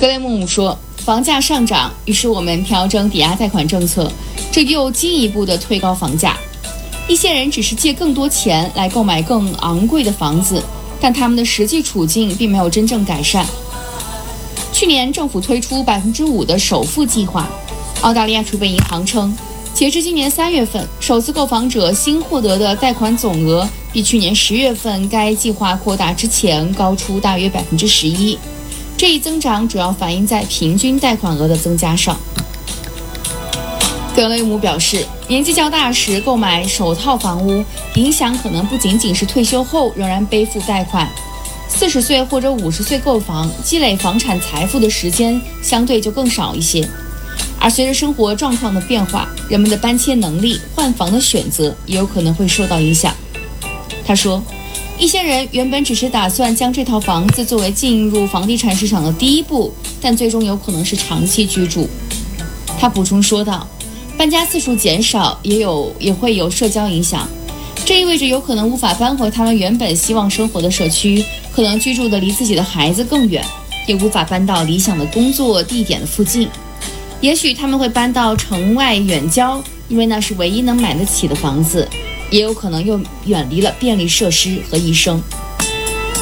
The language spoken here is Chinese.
格雷厄姆说，房价上涨，于是我们调整抵押贷款政策，这又进一步的推高房价。一些人只是借更多钱来购买更昂贵的房子，但他们的实际处境并没有真正改善。去年政府推出5%的首付计划，澳大利亚储备银行称，截至今年3月份，首次购房者新获得的贷款总额比去年10月份该计划扩大之前高出大约11%。这一增长主要反映在平均贷款额的增加上。格雷姆表示，年纪较大时购买首套房屋，影响可能不仅仅是退休后仍然背负贷款。40岁或者50岁购房，积累房产财富的时间相对就更少一些。而随着生活状况的变化，人们的搬迁能力、换房的选择也有可能会受到影响。他说，一些人原本只是打算将这套房子作为进入房地产市场的第一步，但最终有可能是长期居住。他补充说道，搬家次数减少也会有社交影响，这意味着有可能无法搬回他们原本希望生活的社区，可能居住的离自己的孩子更远，也无法搬到理想的工作地点的附近。也许他们会搬到城外远郊，因为那是唯一能买得起的房子，也有可能又远离了便利设施和医生。